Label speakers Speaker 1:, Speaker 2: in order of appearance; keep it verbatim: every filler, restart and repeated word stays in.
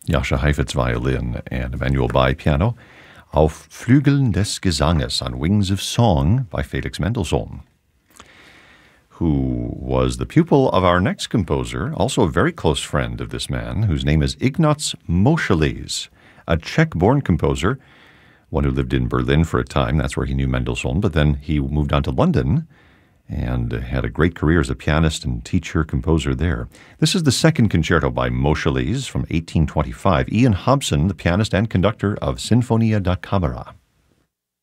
Speaker 1: Jascha Heifetz violin and Emmanuel Bai piano. Auf Flügeln des Gesanges, on Wings of Song by Felix Mendelssohn, who was the pupil of our next composer, also a very close friend of this man, whose name is Ignaz Moscheles, a Czech-born composer, one who lived in Berlin for a time. That's where he knew Mendelssohn, but then he moved on to London and had a great career as a pianist and teacher, composer there. This is the second concerto by Moscheles from eighteen twenty-five. Ian Hobson, the pianist and conductor of Sinfonia da Camera.